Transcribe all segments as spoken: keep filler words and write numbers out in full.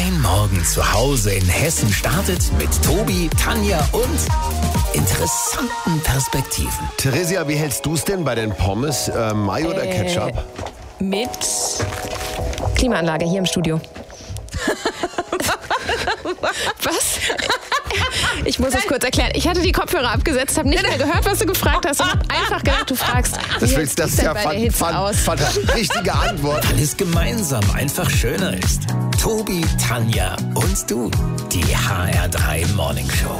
Dein Morgen zu Hause in Hessen startet mit Tobi, Tanja und interessanten Perspektiven. Theresia, wie hältst du es denn bei den Pommes? Äh, Mayo oder Äh, Ketchup? Mit Klimaanlage hier im Studio. Was? Ich muss es kurz erklären. Ich hatte die Kopfhörer abgesetzt, habe nicht mehr gehört, was du gefragt hast und habe einfach gedacht, du fragst, Das, wie willst, das sieht's ist denn ja bei der fan, Hitze fan, aus? fan, richtige Antwort. Weil es gemeinsam einfach schöner ist. Tobi, Tanja und du. Die H R drei Morning Show.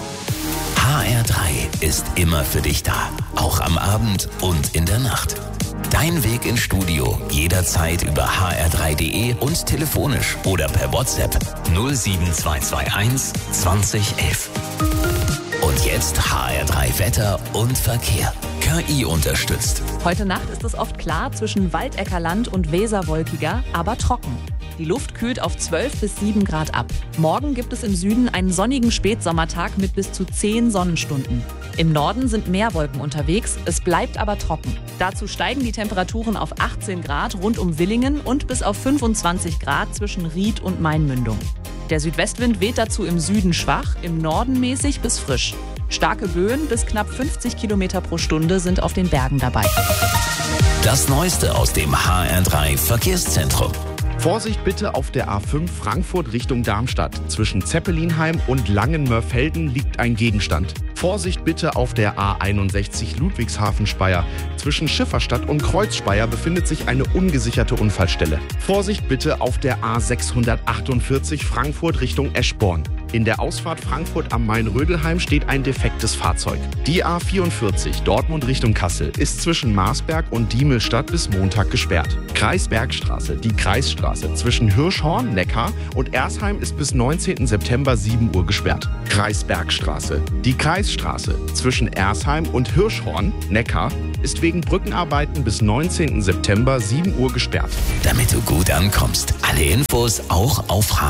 H R drei ist immer für dich da. Auch am Abend und in der Nacht. Dein Weg ins Studio jederzeit über h r drei punkt d e und telefonisch oder per WhatsApp null sieben zwei zwei eins zwanzig elf. Und jetzt H R drei Wetter und Verkehr. K I unterstützt. Heute Nacht ist es oft klar zwischen Waldeckerland und Weserwolkiger, aber trocken. Die Luft kühlt auf zwölf bis sieben Grad ab. Morgen gibt es im Süden einen sonnigen Spätsommertag mit bis zu zehn Sonnenstunden. Im Norden sind mehr Wolken unterwegs, es bleibt aber trocken. Dazu steigen die Temperaturen auf achtzehn Grad rund um Villingen und bis auf fünfundzwanzig Grad zwischen Ried und Mainmündung. Der Südwestwind weht dazu im Süden schwach, im Norden mäßig bis frisch. Starke Böen bis knapp fünfzig Kilometer pro Stunde sind auf den Bergen dabei. Das Neueste aus dem H R drei Verkehrszentrum. Vorsicht bitte auf der A fünf Frankfurt Richtung Darmstadt. Zwischen Zeppelinheim und Langenmörfelden liegt ein Gegenstand. Vorsicht bitte auf der A einundsechzig Ludwigshafen-Speyer. Zwischen Schifferstadt und Kreuzspeyer befindet sich eine ungesicherte Unfallstelle. Vorsicht bitte auf der A sechshundertachtundvierzig Frankfurt Richtung Eschborn. In der Ausfahrt Frankfurt am Main-Rödelheim steht ein defektes Fahrzeug. Die A vierundvierzig Dortmund Richtung Kassel ist zwischen Marsberg und Diemelstadt bis Montag gesperrt. Kreisbergstraße, die Kreisstraße zwischen Hirschhorn, Neckar und Ersheim ist bis neunzehnten September sieben Uhr gesperrt. Kreisbergstraße, die Kreisstraße zwischen Ersheim und Hirschhorn, Neckar ist wegen Brückenarbeiten bis neunzehnten September sieben Uhr gesperrt. Damit du gut ankommst. Alle Infos auch auf h